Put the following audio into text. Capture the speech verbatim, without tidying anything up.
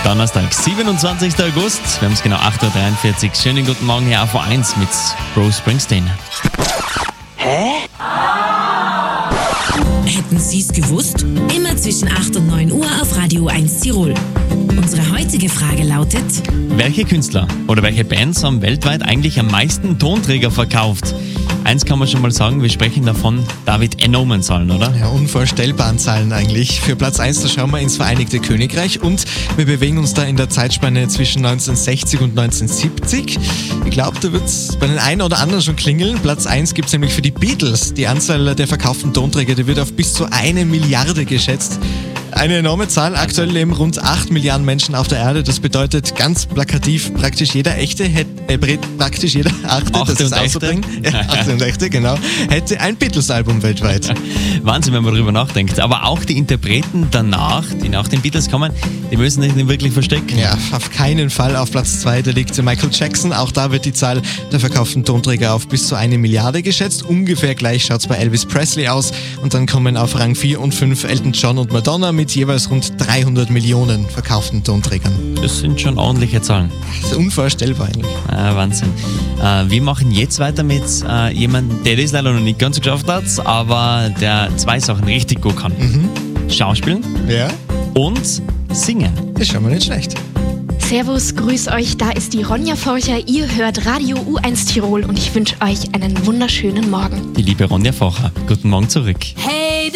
Donnerstag, siebenundzwanzigster August. Wir haben es genau acht Uhr dreiundvierzig. Schönen guten Morgen hier auf eins mit Bruce Springsteen. Hä? Hätten Sie es gewusst? Immer zwischen acht und neun Uhr auf Radio eins Tirol. Unsere heutige Frage lautet: Welche Künstler oder welche Bands haben weltweit eigentlich am meisten Tonträger verkauft? Eins kann man schon mal sagen, wir sprechen davon David enormen Zahlen, oder? Ja, unvorstellbaren Zahlen eigentlich. Für Platz eins, da schauen wir ins Vereinigte Königreich und wir bewegen uns da in der Zeitspanne zwischen neunzehnhundertsechzig und neunzehnhundertsiebzig. Ich glaube, da wird es bei den einen oder anderen schon klingeln. Platz eins gibt es nämlich für die Beatles. Die Anzahl der verkauften Tonträger, die wird auf bis zu eine Milliarde geschätzt. Eine enorme Zahl. Aktuell leben rund acht Milliarden Menschen auf der Erde. Das bedeutet ganz plakativ, praktisch jeder Echte hätte, äh, praktisch jeder Achte, Achte das ist und Echte? auszubringen, ja, Achte und Echte, genau, hätte ein Beatles-Album weltweit. Wahnsinn, wenn man darüber nachdenkt. Aber auch die Interpreten danach, die nach den Beatles kommen, die müssen sich nicht wirklich verstecken. Ja, auf keinen Fall. Auf Platz zwei, da liegt Michael Jackson. Auch da wird die Zahl der verkauften Tonträger auf bis zu eine Milliarde geschätzt. Ungefähr gleich schaut es bei Elvis Presley aus. Und dann kommen auf Rang vier und fünf Elton John und Madonna mit jeweils rund dreihundert Millionen verkauften Tonträgern. Das sind schon ordentliche Zahlen. Das ist unvorstellbar eigentlich. Ah, Wahnsinn. Äh, wir machen jetzt weiter mit äh, jemandem, der das leider noch nicht ganz geschafft hat, aber der zwei Sachen richtig gut kann. Mhm. Schauspielen Ja, und singen. das ist schon mal nicht schlecht. Servus, grüß euch, da ist die Ronja Forcher. Ihr hört Radio U eins Tirol und ich wünsche euch einen wunderschönen Morgen. Die liebe Ronja Focher. Guten Morgen zurück. Hey!